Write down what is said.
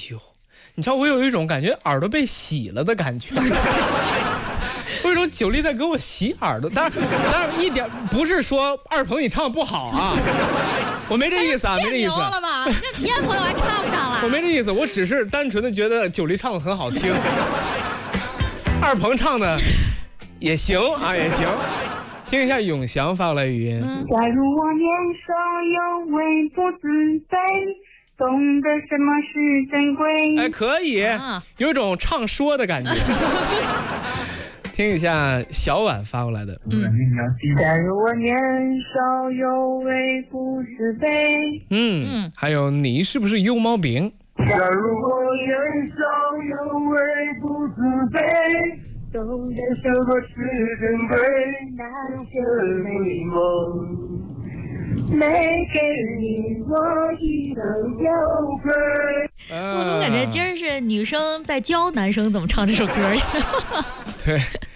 呦，你知道我有一种感觉耳朵被洗了的感觉。我有一种九力在给我洗耳朵，当然一点不是说二鹏你唱不好啊，我没这意思啊，没这意思。 了吧？这别的朋友还唱不上了。 我没这意思，我只是单纯的觉得九力唱的很好听，二鹏唱的也行啊，也行。听一下永祥发过来语音。 假如我年少有为不自卑，懂得什么是珍贵。 哎，可以，有一种唱说的感觉。听一下小婉发过来的。 假如我年少有为不自卑。 还有你是不是优猫饼？ 假如我年少有为不自卑，懂得什么是珍贵，那些美梦没给你我一生有愧。 我怎么感觉今儿是女生在教男生怎么唱这首歌呀？ 对。